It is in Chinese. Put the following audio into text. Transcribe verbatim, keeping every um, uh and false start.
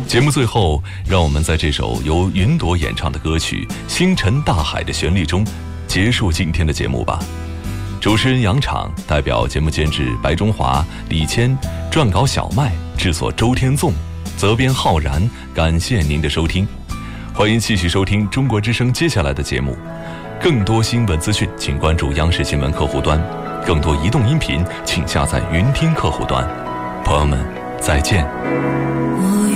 节目最后，让我们在这首由云朵演唱的歌曲《星辰大海》的旋律中结束今天的节目吧。主持人杨昶代表节目监制白中华、李谦，撰稿小麦，制作周天纵，责编浩然，感谢您的收听。欢迎继续收听中国之声接下来的节目。更多新闻资讯请关注央视新闻客户端，更多移动音频请下载云听客户端。朋友们再见。